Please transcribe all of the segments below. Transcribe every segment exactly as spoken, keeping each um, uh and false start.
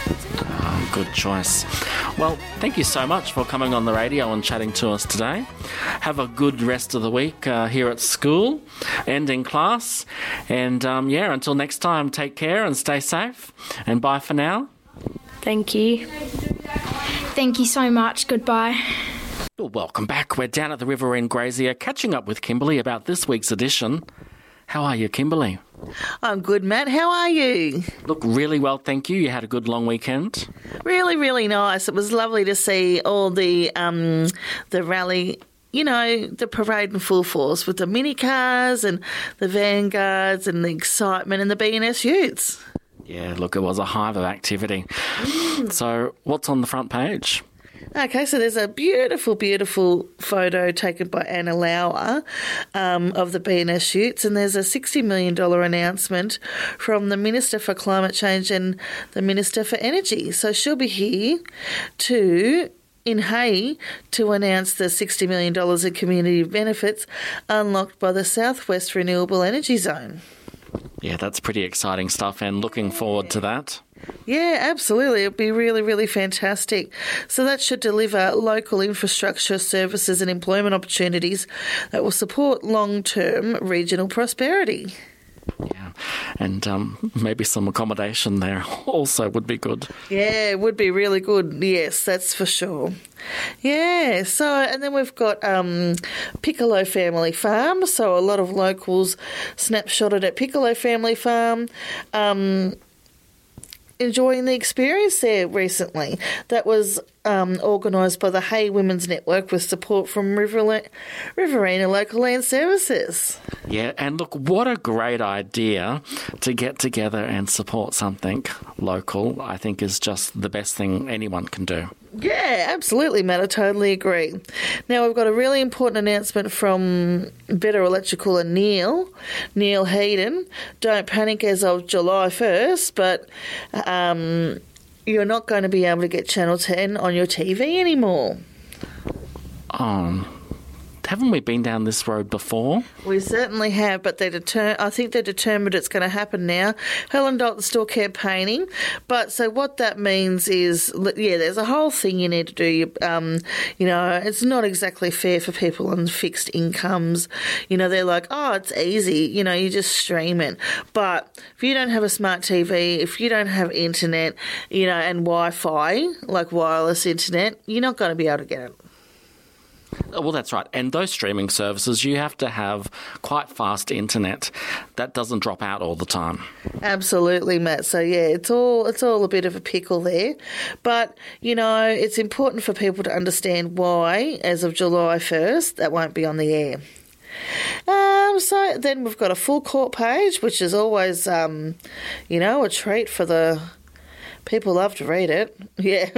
Oh, good choice. Well, thank you so much for coming on the radio and chatting to us today. Have a good rest of the week uh, here at school and in class. And, um, yeah, until next time, take care and stay safe. And bye for now. Thank you. Thank you so much. Goodbye. Well, welcome back. We're down at the Riverine Grazier catching up with Kimberly about this week's edition. How are you, Kimberly? I'm good, Matt. How are you? Look, really well, thank you. You had a good long weekend? Really, really nice. It was lovely to see all the um, the rally, you know, the parade in full force with the mini cars and the vanguards and the excitement and the B N S Utes. Yeah, look, it was a hive of activity. Mm. So what's on the front page? Okay, so there's a beautiful, beautiful photo taken by Anna Lauer um, of the B N S Utes, and there's a sixty million dollars announcement from the Minister for Climate Change and the Minister for Energy. So she'll be here to... in Hay to announce the sixty million dollars in community benefits unlocked by the Southwest Renewable Energy Zone. Yeah, that's pretty exciting stuff and looking forward to that. Yeah, absolutely. It'll be really, really fantastic. So that should deliver local infrastructure, services and employment opportunities that will support long-term regional prosperity. Yeah, and um, maybe some accommodation there also would be good. Yeah, it would be really good. Yes, that's for sure. Yeah, so, and then we've got um, Piccolo Family Farm. So a lot of locals snapshotted at Piccolo Family Farm. Um, enjoying the experience there recently. That was um, organised by the Hay Women's Network with support from River- Riverina Local Land Services. Yeah, and look, what a great idea to get together and support something local. I think is just the best thing anyone can do. Yeah, absolutely, Matt. I totally agree. Now, we've got a really important announcement from Better Electrical and Neil, Neil Hayden. Don't panic as of July first, but um, you're not going to be able to get Channel ten on your T V anymore. Oh, haven't we been down this road before? We certainly have, but they deter- I think they're determined it's going to happen now. Helen Dalton's still campaigning, but so what that means is, yeah, there's a whole thing you need to do. Um, you know, it's not exactly fair for people on fixed incomes. You know, they're like, oh, it's easy. You know, you just stream it. But if you don't have a smart T V, if you don't have internet, you know, and Wi-Fi, like wireless internet, you're not going to be able to get it. Well, that's right. And those streaming services, you have to have quite fast internet. That doesn't drop out all the time. Absolutely, Matt. So, yeah, it's all it's all a bit of a pickle there. But, you know, it's important for people to understand why, as of July first, that won't be on the air. Um, so then we've got a full court page, which is always, um, you know, a treat for the people love to read it. Yeah.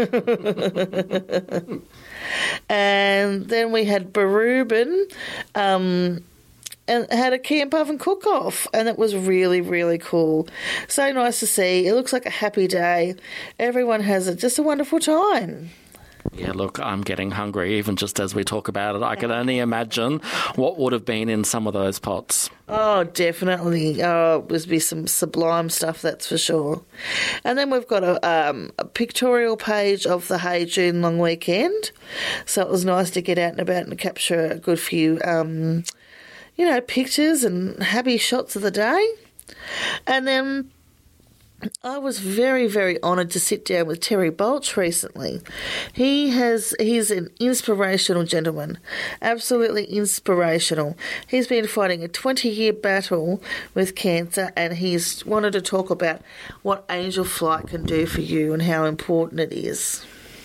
And then we had Barubin um, and had a camp oven cook-off, and it was really, really cool. So nice to see. It looks like a happy day. Everyone has a, just a wonderful time. Yeah, look, I'm getting hungry even just as we talk about it. I can only imagine what would have been in some of those pots. Oh, definitely. Oh, it would be some sublime stuff, that's for sure. And then we've got a, um, a pictorial page of the Hay June long weekend. So it was nice to get out and about and capture a good few, um, you know, pictures and happy shots of the day. And then I was very, very honoured to sit down with Terry Balch recently. He has, he's an inspirational gentleman, absolutely inspirational. He's been fighting a twenty-year battle with cancer, and he's wanted to talk about what Angel Flight can do for you and how important it is.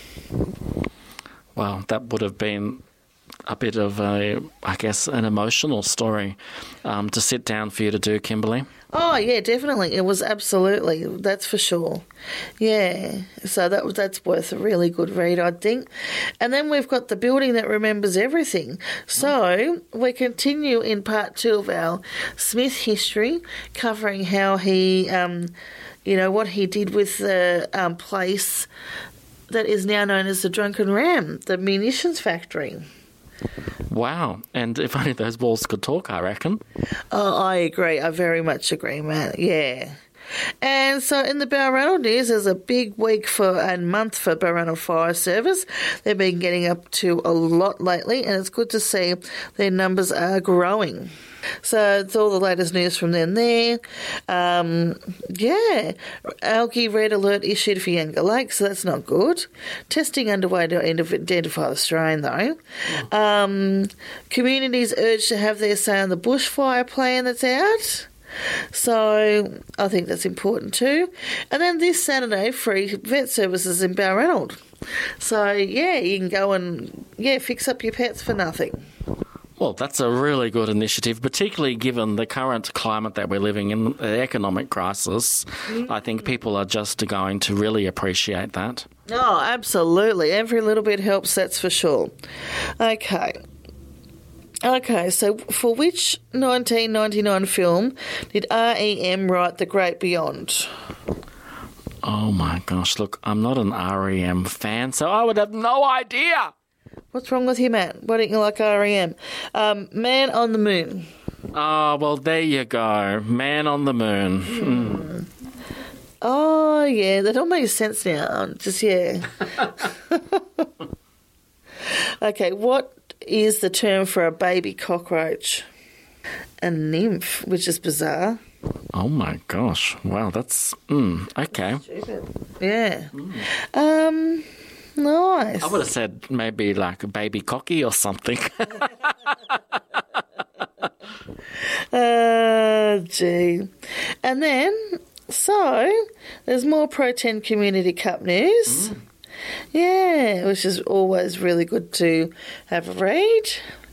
Well, that would have been a bit of a, I guess, an emotional story um, to sit down for you to do, Kimberly. Oh, yeah, definitely. It was absolutely, that's for sure. Yeah, so that that's worth a really good read, I think. And then we've got the building that remembers everything. So we continue in part two of our Smith history, covering how he, um, you know, what he did with the um, place that is now known as the Drunken Ram, the munitions factory. Wow. And if only those walls could talk, I reckon. Oh, I agree. I very much agree, Matt. Yeah. And so in the Balranald news, there's a big week for and month for Balranald Fire Service. They've been getting up to a lot lately, and it's good to see their numbers are growing. So it's all the latest news from them there. Um, yeah, algae red alert issued for Younger Lake, so that's not good. Testing underway to identify the strain, though. Um, communities urged to have their say on the bushfire plan that's out. So I think that's important too. And then this Saturday, free vet services in Balranald. So, yeah, you can go and, yeah, fix up your pets for nothing. Well, that's a really good initiative, particularly given the current climate that we're living in, the economic crisis. Mm. I think people are just going to really appreciate that. Oh, absolutely. Every little bit helps, that's for sure. Okay. Okay, so for which nineteen ninety-nine film did R E M write The Great Beyond? Oh, my gosh. Look, I'm not an R E M fan, so I would have no idea. What's wrong with you, Matt? Why don't you like R E M? Um, Man on the Moon. Oh, well, there you go. Man on the Moon. Mm. Oh, yeah, that all makes sense now. Just, yeah. Okay, what is the term for a baby cockroach? A nymph, which is bizarre. Oh, my gosh. Wow, that's... Mm, okay. Stupid. Yeah. Mm. Um... Nice. I would have said maybe like a baby cocky or something. uh, gee. And then, so, there's more Pro ten Community Cup news. Mm. Yeah, which is always really good to have a read.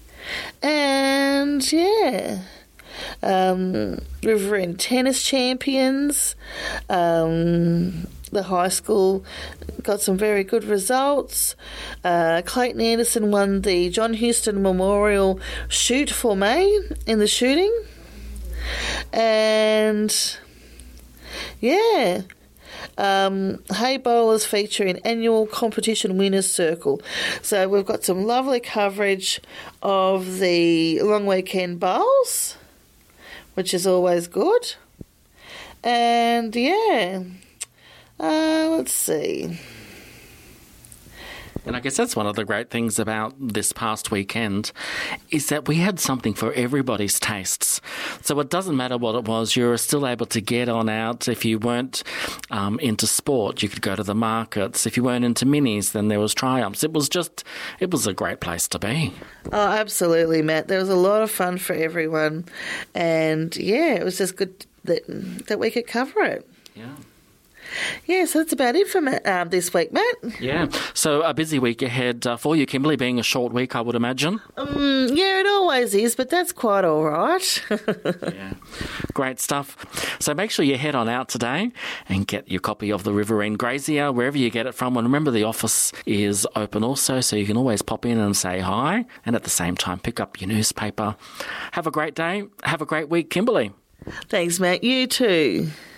And, yeah. Um, Riverend tennis champions. Um... The high school got some very good results. Uh, Clayton Anderson won the John Houston Memorial Shoot for May in the shooting. And, yeah, um, Hay Bowlers feature in annual competition winners circle. So we've got some lovely coverage of the long weekend bowls, which is always good. And, yeah... Uh, let's see. And I guess that's one of the great things about this past weekend is that we had something for everybody's tastes. So it doesn't matter what it was, you were still able to get on out. If you weren't um, into sport, you could go to the markets. If you weren't into minis, then there was Triumphs. It was just, it was a great place to be. Oh, absolutely, Matt. There was a lot of fun for everyone. And, yeah, it was just good that, that we could cover it. Yeah. Yeah, so that's about it for uh, this week, Matt. Yeah, so a busy week ahead uh, for you, Kimberly, being a short week, I would imagine. Um, yeah, it always is, but that's quite all right. Yeah, great stuff. So make sure you head on out today and get your copy of the Riverine Grazier, wherever you get it from. And remember, the office is open also, so you can always pop in and say hi, and at the same time pick up your newspaper. Have a great day. Have a great week, Kimberly. Thanks, Matt. You too.